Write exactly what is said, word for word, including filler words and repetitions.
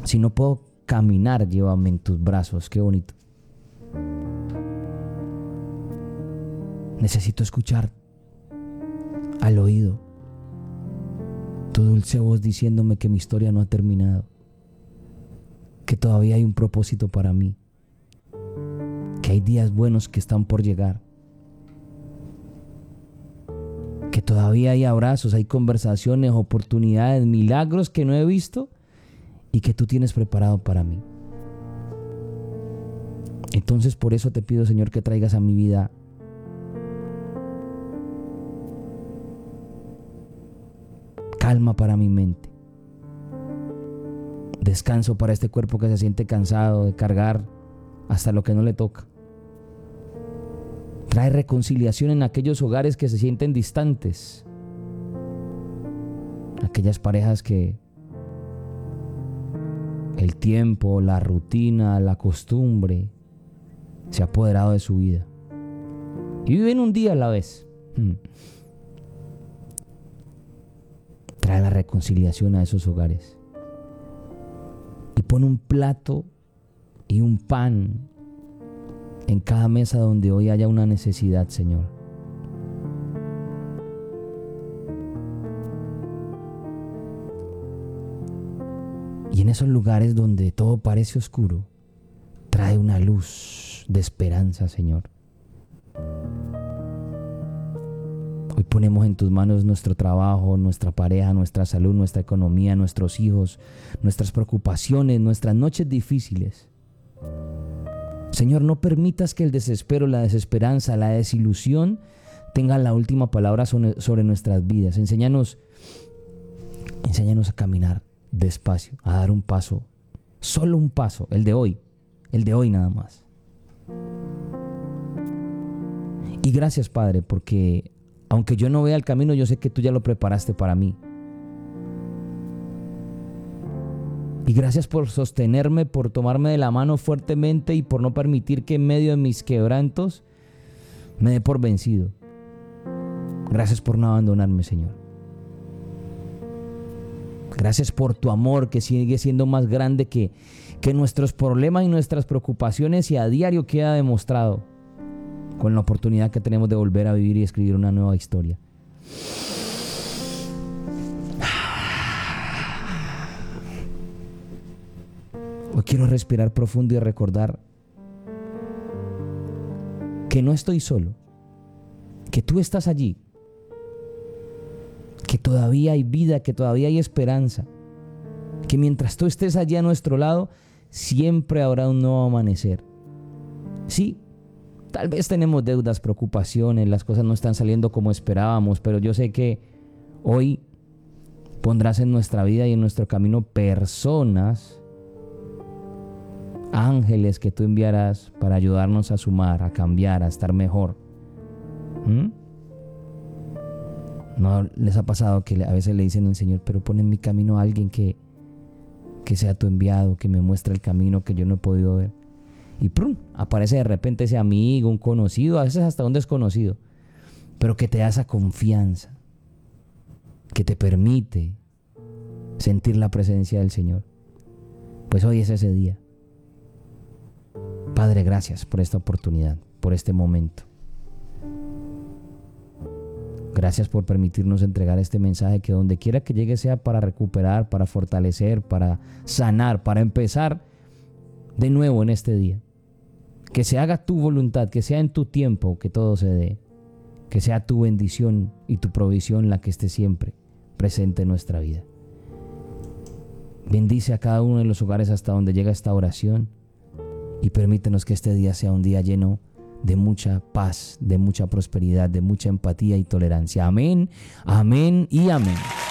Si no puedo caminar, llévame en tus brazos. Qué bonito. Necesito escuchar al oído tu dulce voz diciéndome que mi historia no ha terminado, que todavía hay un propósito para mí, que hay días buenos que están por llegar, que todavía hay abrazos, hay conversaciones, oportunidades, milagros que no he visto y que tú tienes preparado para mí. Entonces por eso te pido, Señor, que traigas a mi vida calma para mi mente, descanso para este cuerpo que se siente cansado de cargar hasta lo que no le toca. Trae reconciliación en aquellos hogares que se sienten distantes, aquellas parejas que el tiempo, la rutina, la costumbre se ha apoderado de su vida y viven un día a la vez. Trae la reconciliación a esos hogares y pon un plato y un pan en cada mesa donde hoy haya una necesidad, Señor. Y en esos lugares donde todo parece oscuro, trae una luz de esperanza, Señor. Hoy ponemos en tus manos nuestro trabajo, nuestra pareja, nuestra salud, nuestra economía, nuestros hijos, nuestras preocupaciones, nuestras noches difíciles. Señor, no permitas que el desespero, la desesperanza, la desilusión tengan la última palabra sobre nuestras vidas. Enséñanos, enséñanos a caminar despacio, a dar un paso, solo un paso, el de hoy, el de hoy nada más. Y gracias, Padre, porque aunque yo no vea el camino, yo sé que tú ya lo preparaste para mí. Y gracias por sostenerme, por tomarme de la mano fuertemente y por no permitir que en medio de mis quebrantos me dé por vencido. Gracias por no abandonarme, Señor. Gracias por tu amor que sigue siendo más grande que, que nuestros problemas y nuestras preocupaciones, y a diario queda demostrado con la oportunidad que tenemos de volver a vivir y escribir una nueva historia. Hoy quiero respirar profundo y recordar que no estoy solo, que tú estás allí, que todavía hay vida, que todavía hay esperanza, que mientras tú estés allí a nuestro lado, siempre habrá un nuevo amanecer. Sí, tal vez tenemos deudas, preocupaciones, las cosas no están saliendo como esperábamos, pero yo sé que hoy pondrás en nuestra vida y en nuestro camino personas, ángeles que tú enviarás para ayudarnos a sumar, a cambiar, a estar mejor. ¿Mm? ¿No les ha pasado que a veces le dicen al Señor, pero pon en mi camino a alguien que, que sea tu enviado, que me muestre el camino que yo no he podido ver? Y ¡prum!, aparece de repente ese amigo, un conocido, a veces hasta un desconocido, pero que te da esa confianza, que te permite sentir la presencia del Señor. Pues hoy es ese día. Padre, gracias por esta oportunidad, por este momento. Gracias por permitirnos entregar este mensaje, que donde quiera que llegue sea para recuperar, para fortalecer, para sanar, para empezar de nuevo en este día. Que se haga tu voluntad, que sea en tu tiempo que todo se dé. Que sea tu bendición y tu provisión la que esté siempre presente en nuestra vida. Bendice a cada uno de los hogares hasta donde llega esta oración y permítenos que este día sea un día lleno de mucha paz, de mucha prosperidad, de mucha empatía y tolerancia. Amén, amén y amén.